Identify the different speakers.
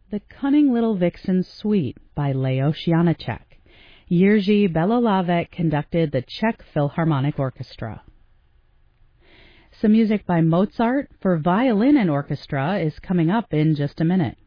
Speaker 1: The Cunning Little Vixen Suite by Leos Janáček. Jiří Belohlávek conducted the Czech Philharmonic Orchestra. Some music by Mozart for violin and orchestra is coming up in just a minute.